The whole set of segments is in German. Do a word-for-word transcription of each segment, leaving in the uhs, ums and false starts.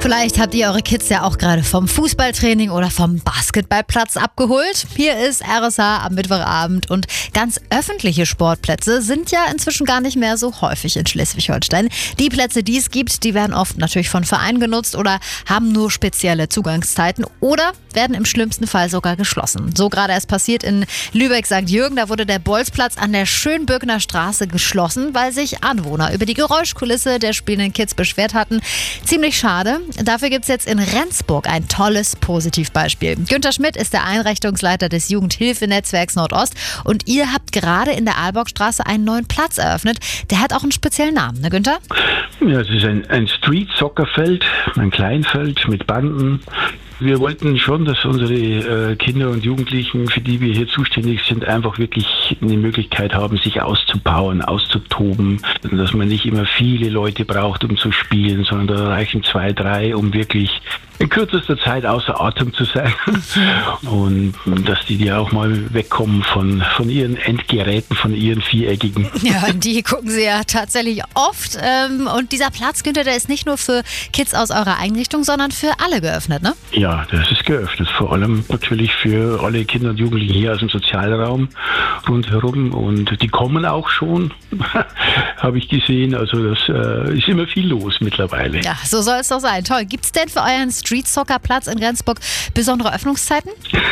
Vielleicht habt ihr eure Kids ja auch gerade vom Fußballtraining oder vom Basketballplatz abgeholt. Hier ist R S H am Mittwochabend und ganz öffentliche Sportplätze sind ja inzwischen gar nicht mehr so häufig in Schleswig-Holstein. Die Plätze, die es gibt, die werden oft natürlich von Vereinen genutzt oder haben nur spezielle Zugangszeiten oder werden im schlimmsten Fall sogar geschlossen. So gerade erst passiert in Lübeck-Sankt Jürgen, da wurde der Bolzplatz an der Schönbürgener Straße geschlossen, weil sich Anwohner über die Geräuschkulisse der spielenden Kids beschwert hatten. Ziemlich schade. Dafür gibt es jetzt in Rendsburg ein tolles Positivbeispiel. Günther Schmidt ist der Einrichtungsleiter des Jugendhilfenetzwerks Nordost und ihr habt gerade in der Aalborgstraße einen neuen Platz eröffnet. Der hat auch einen speziellen Namen, ne Günther? Ja, es ist ein, ein Street-Soccer-Feld, ein Kleinfeld mit Banden. Wir wollten schon, dass unsere äh, Kinder und Jugendlichen, für die wir hier zuständig sind, einfach wirklich eine Möglichkeit haben, sich auszupowern, auszutoben. Dass man nicht immer viele Leute braucht, um zu spielen, sondern da reichen zwei, drei, um wirklich in kürzester Zeit außer Atem zu sein. Und dass die, die auch mal wegkommen von, von ihren Endgeräten, von ihren viereckigen. Ja, die gucken sie ja tatsächlich oft. Und dieser Platz, Günther, der ist nicht nur für Kids aus eurer Einrichtung, sondern für alle geöffnet, ne? Ja, das ist geöffnet. Vor allem natürlich für alle Kinder und Jugendlichen hier aus dem Sozialraum rundherum. Und die kommen auch schon, habe ich gesehen. Also das äh, ist immer viel los mittlerweile. Ja, so soll es doch sein. Toll. Gibt es denn für euren Street-Soccer-Platz in Rendsburg besondere Öffnungszeiten?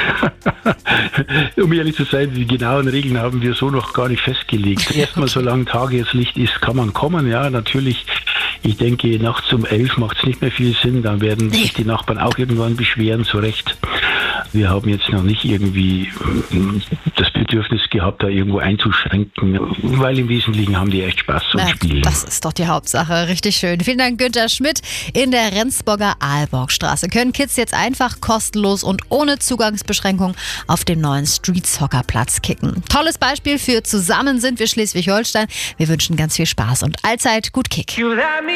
Um ehrlich zu sein, die genauen Regeln haben wir so noch gar nicht festgelegt. Erstmal, okay. Solange Tageslicht ist, kann man kommen. Ja, natürlich. Ich denke, nachts um elf macht es nicht mehr viel Sinn. Dann werden nee. sich die Nachbarn auch irgendwann beschweren, zu Recht. Wir haben jetzt noch nicht irgendwie das Bedürfnis gehabt, da irgendwo einzuschränken, weil im Wesentlichen haben die echt Spaß zum Na, Spielen. Das ist doch die Hauptsache. Richtig schön. Vielen Dank, Günther Schmidt. In der Rendsburger Aalborgstraße können Kids jetzt einfach kostenlos und ohne Zugangsbeschränkung auf dem neuen Street-Soccer-Platz kicken. Tolles Beispiel für Zusammen sind wir Schleswig-Holstein. Wir wünschen ganz viel Spaß und allzeit gut Kick.